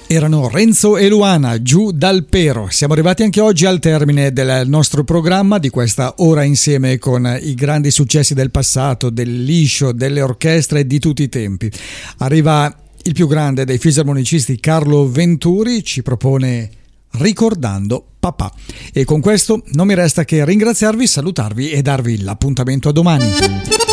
Erano Renzo e Luana, Giù dal Pero. Siamo arrivati anche oggi al termine del nostro programma, di questa ora insieme con i grandi successi del passato, del liscio, delle orchestre di tutti i tempi. Arriva il più grande dei fisarmonicisti, Carlo Venturi, ci propone Ricordando Papà. E con questo non mi resta che ringraziarvi, salutarvi e darvi l'appuntamento a domani.